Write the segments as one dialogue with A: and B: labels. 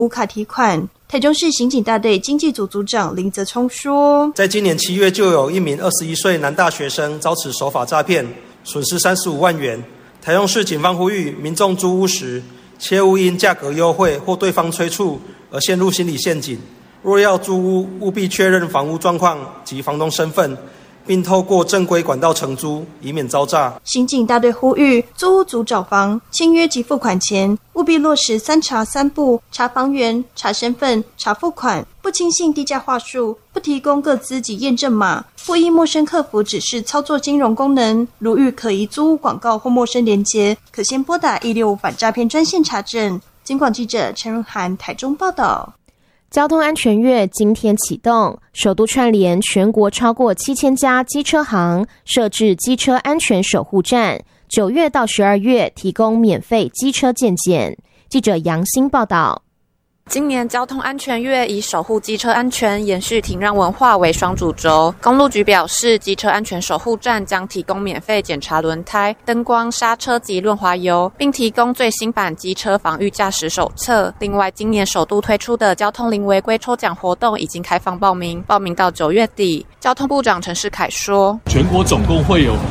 A: 无卡提款。台中市刑警大队经济组组长林泽聪说，
B: 在今年7月就有一名21岁男大学生遭此手法诈骗，损失35万元。台中市警方呼吁民众租屋时，切勿因价格优惠或对方催促而陷入心理陷阱。若要租屋，务必确认房屋状况及房东身份，并透过正规管道承租，以免遭诈。
A: 刑警大队呼吁租屋族找房、签约及付款前，务必落实3查3不：查房源、查身份、查付款，不轻信低价话术，不提供个资及验证码，不依陌生客服指示操作金融功能。如遇可疑租屋广告或陌生连结，可先拨打165反诈骗专线查证。警广记者陈润涵台中报道。
C: 交通安全月今天启动，首度串联全国超过7000家机车行，设置机车安全守护站，9月到12月提供免费机车健检。记者杨欣报道。
D: 今年交通安全月以守护机车安全、延续停让文化为双主轴。公路局表示，机车安全守护站将提供免费检查轮胎、灯光、刹车及润滑油，并提供最新版机车防御驾驶手册。另外，今年首度推出的交通零违规抽奖活动已经开放报名，报名到9月底。交通部长陈世凯说，
E: 全国总共会有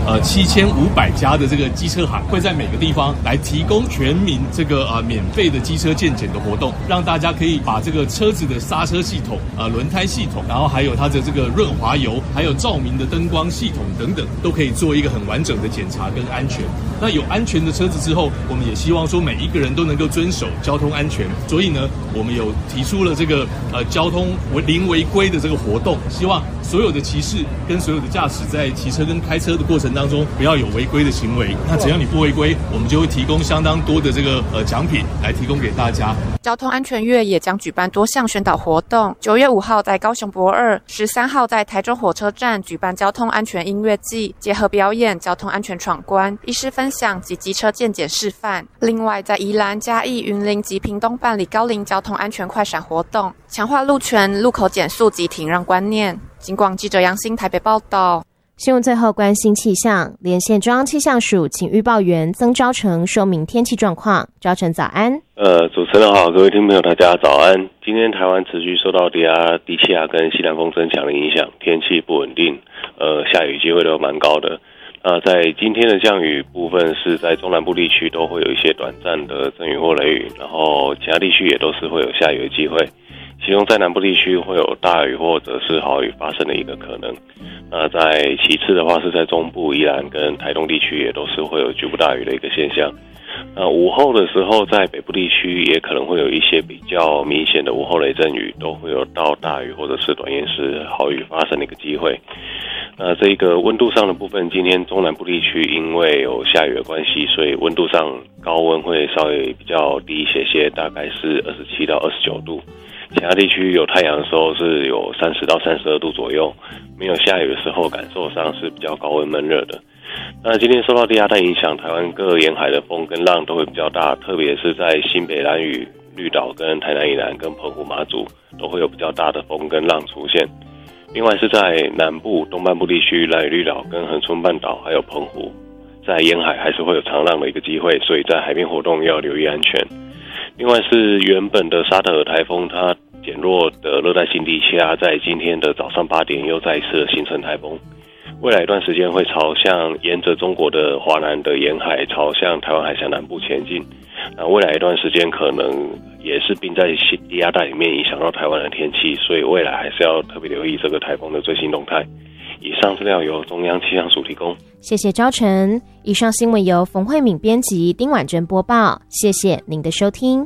E: 7500家的这个机车行，会在每个地方来提供全民这个免费的机车健检的活动，让大家可以把这个车子的刹车系统、轮胎系统，然后还有它的这个润滑油，还有照明的灯光系统等等，都可以做一个很完整的检查跟安全。那有安全的车子之后，我们也希望说每一个人都能够遵守交通安全，所以呢，我们有提出了这个交通零违规的这个活动，希望所有的骑士跟所有的驾驶在骑车跟开车的过程当中不要有违规的行为。那只要你不违规，我们就会提供相当多的这个奖品来提供给大家。
D: 交通安全月也将举办多项宣导活动，9月5号在高雄博二，13号在台中火车站举办交通安全音乐季，结合表演、交通安全闯关、医师分享及机车健检示范。另外，在宜兰、嘉义、云林及屏东办理高龄交通安全快闪活动，强化路权、路口减速及停让观念。警广记者杨欣台北报道。
C: 新闻最后关心气象，连线中央气象署请预报员曾昭成说明天气状况。昭成早安。
F: 主持人好，各位听众朋友大家早安。今天台湾持续受到低气压跟西南风增强的影响，天气不稳定，下雨机会都蛮高的。在今天的降雨部分是在中南部地区都会有一些短暂的阵雨或雷雨，然后其他地区也都是会有下雨的机会。其中在南部地区会有大雨或者是豪雨发生的一个可能。在其次的话是在中部、宜兰跟台东地区也都是会有局部大雨的一个现象。午后的时候在北部地区也可能会有一些比较明显的午后雷阵雨，都会有到大雨或者是短延时豪雨发生的一个机会。这个温度上的部分，今天中南部地区因为有下雨的关系，所以温度上高温会稍微比较低一些，大概是27到29度。其他地区有太阳的时候是有30到32度左右，没有下雨的时候感受上是比较高温闷热的。那今天受到低压带影响，台湾各沿海的风跟浪都会比较大，特别是在新北兰屿、绿岛跟台南以南跟澎湖马祖都会有比较大的风跟浪出现。另外是在南部、东半部地区，兰屿、绿岛跟恒春半岛还有澎湖，在沿海还是会有长浪的一个机会，所以在海边活动要留意安全。另外是原本的沙特尔台风，它减弱的热带性低气压在今天的早上8点又再一次形成台风，未来一段时间会朝向沿着中国的华南的沿海朝向台湾海峡南部前进。那未来一段时间可能也是并在低压带里面影响到台湾的天气，所以未来还是要特别留意这个台风的最新动态。以上资料由中央气象署提供。
C: 谢谢昭成。以上新闻由冯慧敏编辑，丁婉珍播报。谢谢您的收听。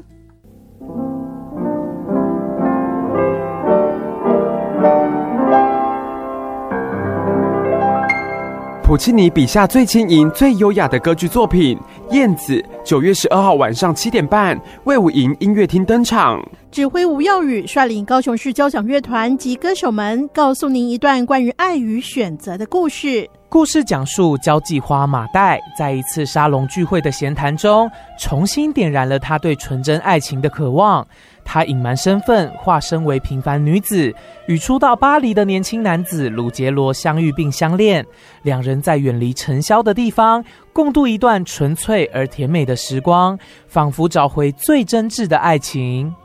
G: 普契尼笔下最轻盈、最优雅的歌剧作品《燕子》，9月12号晚上7点半，卫武营音乐厅登场。
H: 指挥吴耀宇率领高雄市交响乐团及歌手们，告诉您一段关于爱与选择的故事。
I: 故事讲述交际花马黛在一次沙龙聚会的闲谈中，重新点燃了她对纯真爱情的渴望。她隐瞒身份，化身为平凡女子，与初到巴黎的年轻男子鲁杰罗相遇并相恋。两人在远离尘嚣的地方，共度一段纯粹而甜美的时光，仿佛找回最真挚的爱情。